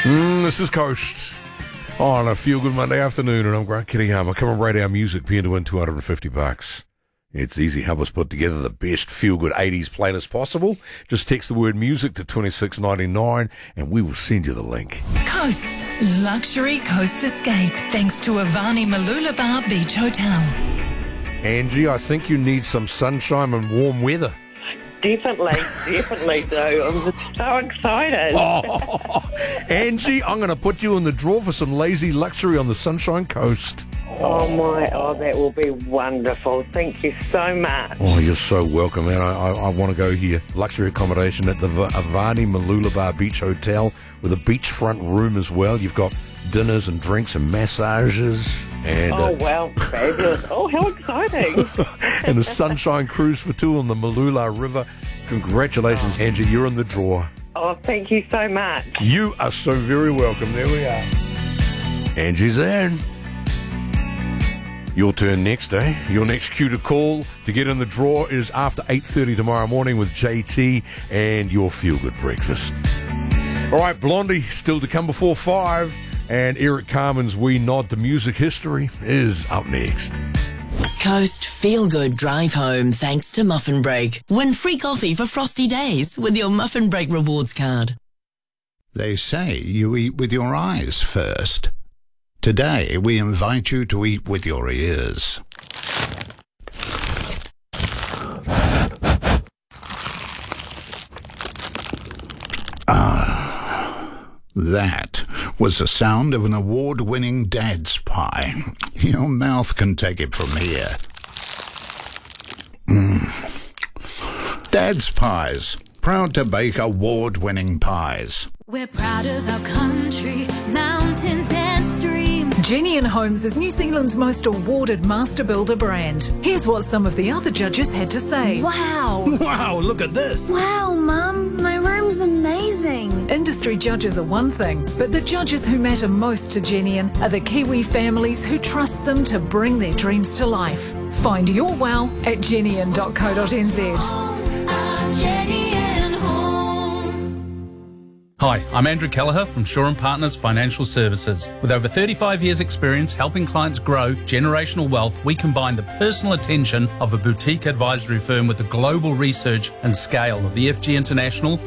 This is Coast on a Feel Good Monday afternoon, and I'm Grant Kittyhammer. Come and rate our music, pin to win $250. It's easy. Help us put together the best Feel Good 80s playlist possible. Just text the word music to 2699 and we will send you the link. Coast's luxury coast escape, thanks to Avani Mooloolaba Beach Hotel. Angie, I think you need some sunshine and warm weather. Definitely do. I'm just so excited. Angie, I'm going to put you in the draw for some lazy luxury on the Sunshine Coast. That will be wonderful. Thank you so much. Oh, you're so welcome, man. I want to go here. Luxury accommodation at the Avani Mooloolaba Beach Hotel with a beachfront room as well. You've got dinners and drinks and massages. And, wow, fabulous. Oh, how exciting. And the Sunshine Cruise for two on the Mooloolah River. Congratulations, Angie. You're in the draw. Oh, thank you so much. You are so very welcome. There we are. Angie's in. Your turn next, eh? Your next cue to call to get in the draw is after 8:30 tomorrow morning with JT and your feel-good breakfast. All right, Blondie, still to come before 5. And Eric Carmen's We Nod to Music History is up next. Coast Feel Good Drive Home thanks to Muffin Break. Win free coffee for frosty days with your Muffin Break rewards card. They say you eat with your eyes first. Today, we invite you to eat with your ears. That was the sound of an award-winning Dad's Pie. Your mouth can take it from here. Dad's Pies, proud to bake award-winning pies. We're proud of our country, mountains and streams. Genian Homes is New Zealand's most awarded master builder brand. Here's what some of the other judges had to say. Wow! Wow, look at this! Wow, Mum, my room's amazing. Industry judges are one thing, but the judges who matter most to Genian are the Kiwi families who trust them to bring their dreams to life. Find your wow at genian.co.nz. Hi, I'm Andrew Kelleher from Shaw & Partners Financial Services. With over 35 years' experience helping clients grow generational wealth, we combine the personal attention of a boutique advisory firm with the global research and scale of EFG International